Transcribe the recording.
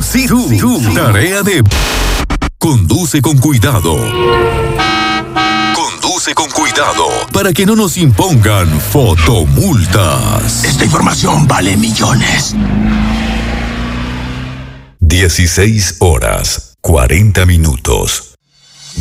Tarea de... Conduce con cuidado. Conduce con cuidado para que no nos impongan fotomultas. Esta información vale millones. 16 horas, 40 minutos.